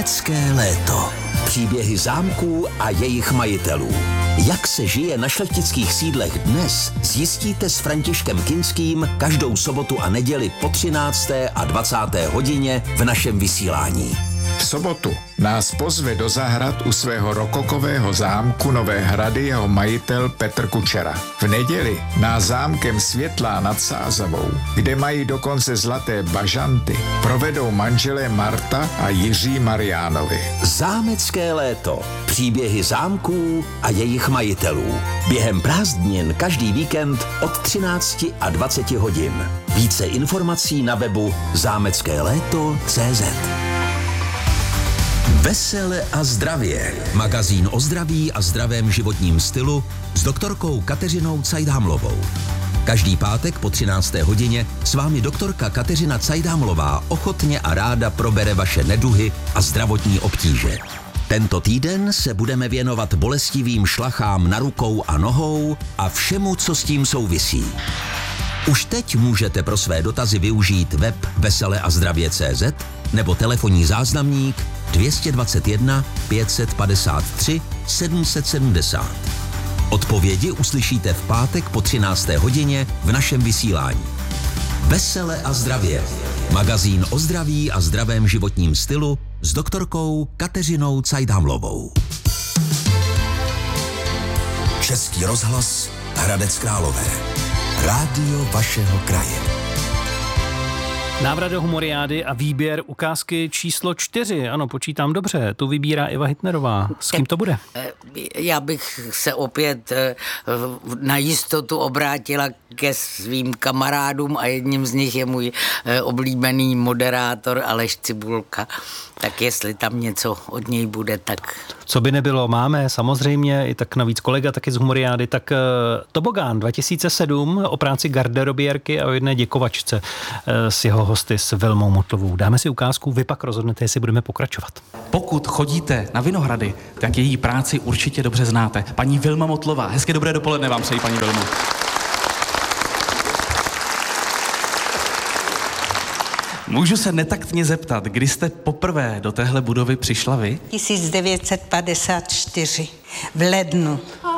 Zámecké léto. Příběhy zámků a jejich majitelů. Jak se žije na šlechtických sídlech dnes, zjistíte s Františkem Kinským každou sobotu a neděli po 13. a 20. hodině v našem vysílání. V sobotu nás pozve do zahrad u svého rokokového zámku Nové Hrady jeho majitel Petr Kučera. V neděli nás zámkem Světlá nad Sázavou, kde mají dokonce zlaté bažanty, provedou manželé Marta a Jiří Mariánovi. Zámecké léto. Příběhy zámků a jejich majitelů. Během prázdnin každý víkend od 13 a 20 hodin. Více informací na webu zámeckéléto.cz. Vesele a zdravě. Magazín o zdraví a zdravém životním stylu s doktorkou Kateřinou Cajdhamlovou. Každý pátek po 13. hodině s vámi doktorka Kateřina Cajdhamlová ochotně a ráda probere vaše neduhy a zdravotní obtíže. Tento týden se budeme věnovat bolestivým šlachám na rukou a nohou a všemu, co s tím souvisí. Už teď můžete pro své dotazy využít web veseleazdravě.cz nebo telefonní záznamník 221 553 770. Odpovědi uslyšíte v pátek po 13. hodině v našem vysílání. Vesele a zdravě. Magazín o zdraví a zdravém životním stylu s doktorkou Kateřinou Cajdhamlovou. Český rozhlas Hradec Králové. Rádio vašeho kraje. Návrat do humoriády a výběr ukázky číslo 4. Ano, počítám dobře. Tu vybírá Eva Hitnerová. S kým to bude? Já bych se opět na jistotu obrátila ke svým kamarádům a jedním z nich je můj oblíbený moderátor Aleš Cibulka. Tak jestli tam něco od něj bude, tak... Co by nebylo, máme samozřejmě, i tak navíc kolega taky z humoriády, tak Tobogán 2007 o práci garderobierky a o jedné děkovačce s jeho hosty s Vilmou Motlovou. Dáme si ukázku, vy pak rozhodnete, jestli budeme pokračovat. Pokud chodíte na Vinohrady, tak její práci určitě dobře znáte. Paní Vilma Motlová. Hezké dobré dopoledne vám přeji, paní Vilmo. Můžu se netaktně zeptat, kdy jste poprvé do téhle budovy přišla vy? 1954 v lednu.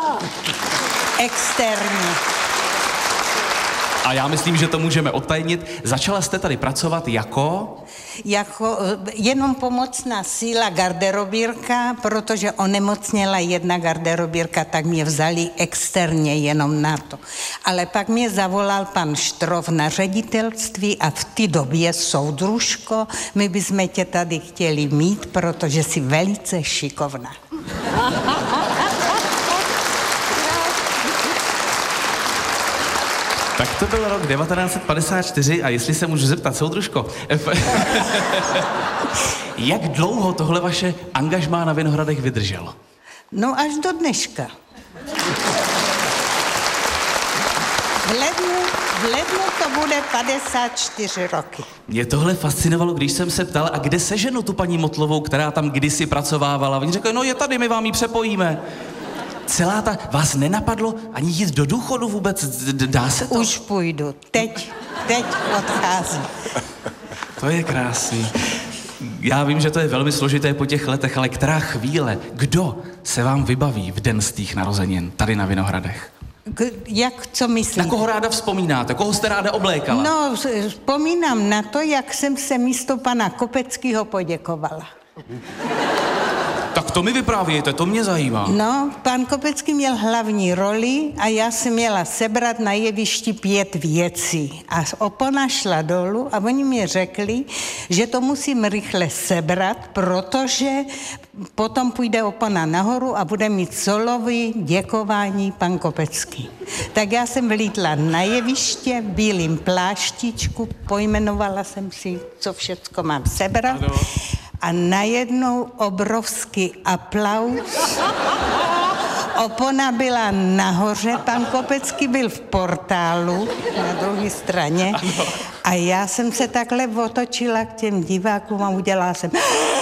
Externě. A já myslím, že to můžeme odtajnit. Začala jste tady pracovat jako jenom pomocná síla garderobírka, protože onemocněla jedna garderobírka, tak mě vzali externě jenom na to. Ale pak mě zavolal pan Štrov na ředitelství a v té době soudružko, my bychom tě tady chtěli mít, protože jsi velice šikovná. Tak to byl rok 1954 a jestli se můžu zeptat, soudružko, jak dlouho tohle vaše angažmá na Vinohradech vydrželo? No až do dneška. V lednu to bude 54 roky. Mě tohle fascinovalo, když jsem se ptal, a kde seženu tu paní Motlovou, která tam kdysi pracovávala. Oni řekli, no je tady, my vám ji přepojíme. Vás nenapadlo ani jít do důchodu vůbec? Dá se to? Už půjdu. Teď odcházím. To je krásný. Já vím, že to je velmi složité po těch letech, ale která chvíle, kdo se vám vybaví v den svých narozenin tady na Vinohradech? Co myslíte? Na koho ráda vzpomínáte? Koho jste ráda oblékala? No, vzpomínám na to, jak jsem se místo pana Kopeckého poděkovala. Tak to mi vyprávějte, to mě zajímá. No, pan Kopecký měl hlavní roli a já jsem měla sebrat na jevišti 5 věcí. A opona šla dolů a oni mi řekli, že to musím rychle sebrat, protože potom půjde opona nahoru a bude mít solový děkování pan Kopecký. Tak já jsem vlítla na jeviště v bílým pláštičku, pojmenovala jsem si, co všecko mám sebrat. Ano. A najednou obrovský aplaus. Opona byla nahoře, pan Kopecký byl v portálu na druhé straně a já jsem se takhle otočila k těm divákům a udělala jsem...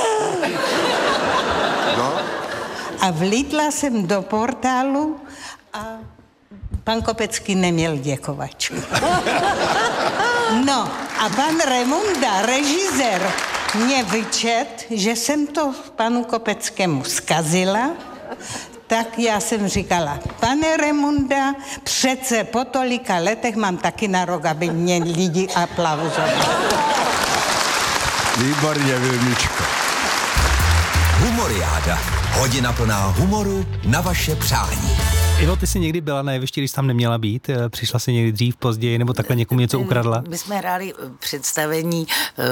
A vlítla jsem do portálu a pan Kopecký neměl děkovačku. No a pan Remunda, režisér, mě vyčet, že jsem to panu Kopeckému zkazila, tak já jsem říkala, pane Remunda, přece po tolika letech mám taky nárok, aby mě lidi aplauzovali. Výborně, Vilmičko. Humoriáda. Hodina plná humoru na vaše přání. Ivo, ty jsi někdy byla na jevišti, když tam neměla být? Přišla jsi někdy dřív, později, nebo takhle někomu něco ukradla? My jsme hráli představení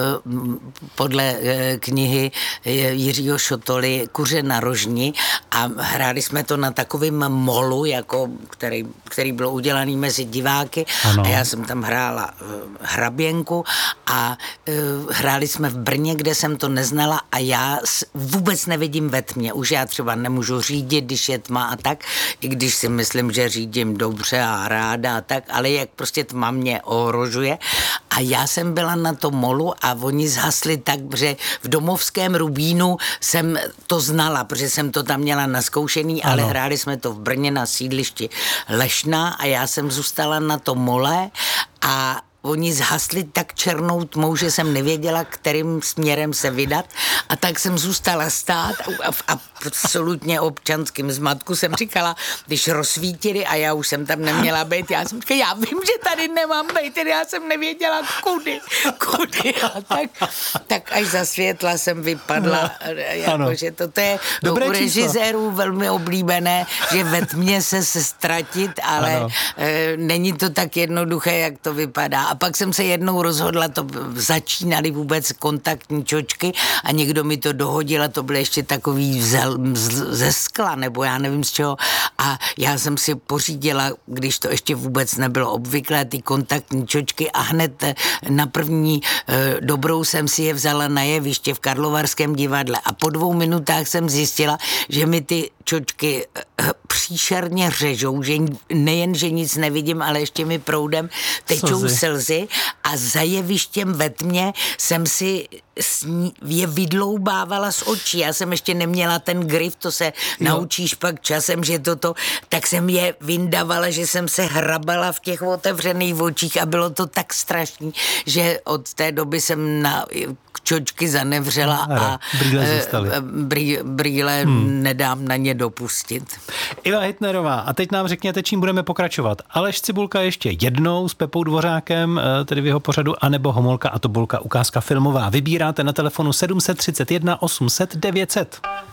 podle knihy Jiřího Šotoly Kuře na rožni a hráli jsme to na takovém molu, jako, který byl udělaný mezi diváky. Ano. A já jsem tam hrála hraběnku a hráli jsme v Brně, kde jsem to neznala a já vůbec nevidím ve tmě. Už já třeba nemůžu řídit, když je tma a tak, i když si myslím, že řídím dobře a ráda a tak, ale jak prostě tma mě ohrožuje. A já jsem byla na tom molu a oni zhasli tak, že v domovském Rubínu jsem to znala, protože jsem to tam měla naskoušený, ale hráli jsme to v Brně na sídlišti Lešná a já jsem zůstala na tom mole a oni zhasli tak černou tmou, že jsem nevěděla, kterým směrem se vydat a tak jsem zůstala stát a absolutně občanským zmatku jsem říkala, když rozsvítili a já už jsem tam neměla být, já jsem říkala, já vím, že tady nemám být, já jsem nevěděla kudy a tak až za světla jsem vypadla, jakože to je u režisérů velmi oblíbené, že ve tmě se ztratit, ale není to tak jednoduché, jak to vypadá. A pak jsem se jednou rozhodla, to začínaly vůbec kontaktní čočky a někdo mi to dohodil a to byl ještě takový ze skla, nebo já nevím z čeho. A já jsem si pořídila, když to ještě vůbec nebylo obvyklé, ty kontaktní čočky a hned na první dobrou jsem si je vzala na jeviště v Karlovarském divadle a po 2 minutách jsem zjistila, že mi ty čočky příšerně řežou, že nejen, že nic nevidím, ale ještě mi proudem tečou slzy a za jevištěm ve tmě jsem si je vydloubávala z očí. Já jsem ještě neměla ten grif, to se naučíš pak časem, že tak jsem je vyndavala, že jsem se hrabala v těch otevřených očích a bylo to tak strašný, že od té doby jsem na čočky zanevřela a brýle nedám na ně dopustit. Iva Hitnerová, a teď nám řekněte, čím budeme pokračovat. Aleš Cibulka ještě jednou s Pepou Dvořákem, tedy v jeho pořadu, anebo Homolka a Tobolka, ukázka filmová. Vybíráte na telefonu 731 800 900.